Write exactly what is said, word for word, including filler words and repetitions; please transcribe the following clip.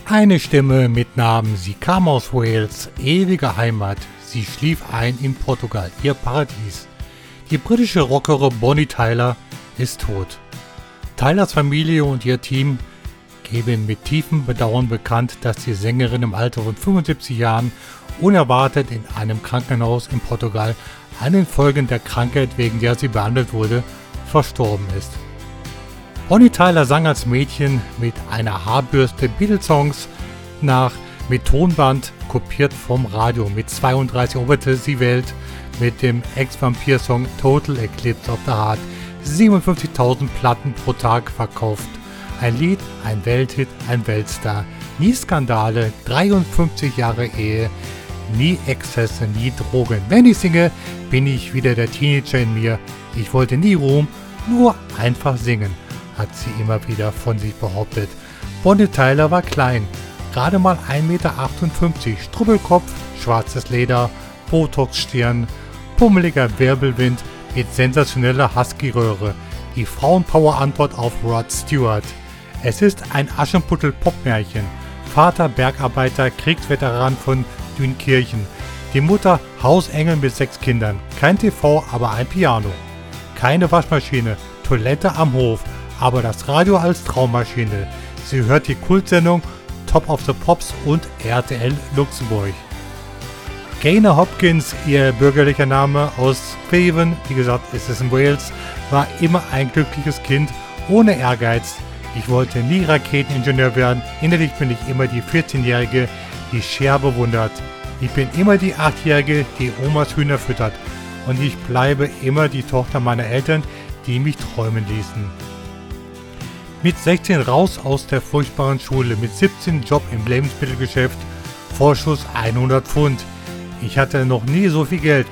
Eine Stimme mit Namen, sie kam aus Wales, ewige Heimat, sie schlief ein in Portugal, ihr Paradies. Die britische Rockerin Bonnie Tyler ist tot. Tylers Familie und ihr Team geben mit tiefem Bedauern bekannt, dass die Sängerin im Alter von fünfundsiebzig Jahren unerwartet in einem Krankenhaus in Portugal an den Folgen der Krankheit, wegen der sie behandelt wurde, verstorben ist. Bonnie Tyler sang als Mädchen mit einer Haarbürste Beatles-Songs nach, mit Tonband kopiert vom Radio. Mit zweiunddreißig eroberte sie die Welt mit dem Ex-Vampir-Song Total Eclipse of the Heart. siebenundfünfzigtausend Platten pro Tag verkauft. Ein Lied, ein Welthit, ein Weltstar. Nie Skandale, dreiundfünfzig Jahre Ehe, nie Exzesse, nie Drogen. Wenn ich singe, bin ich wieder der Teenager in mir. Ich wollte nie Ruhm, nur einfach singen, hat sie immer wieder von sich behauptet. Bonnie Tyler war klein, gerade mal ein Meter achtundfünfzig, Strubbelkopf, schwarzes Leder, Botox-Stirn, pummeliger Wirbelwind mit sensationeller Husky-Röhre. Die Frauenpower-Antwort auf Rod Stewart. Es ist ein Aschenputtel-Pop-Märchen. Vater Bergarbeiter, Kriegsveteran von Dünkirchen. Die Mutter Hausengel mit sechs Kindern. Kein T V, aber ein Piano. Keine Waschmaschine, Toilette am Hof, aber das Radio als Traummaschine. Sie hört die Kultsendung Top of the Pops und R T L Luxemburg. Gaynor Hopkins, ihr bürgerlicher Name, aus Craven, wie gesagt, ist es in Wales, war immer ein glückliches Kind, ohne Ehrgeiz. Ich wollte nie Raketeningenieur werden, innerlich bin ich immer die vierzehnjährige, die Cher bewundert. Ich bin immer die achtjährige, die Omas Hühner füttert. Und ich bleibe immer die Tochter meiner Eltern, die mich träumen ließen. Mit sechzehn raus aus der furchtbaren Schule, mit siebzehn Job im Lebensmittelgeschäft, Vorschuss hundert Pfund. Ich hatte noch nie so viel Geld,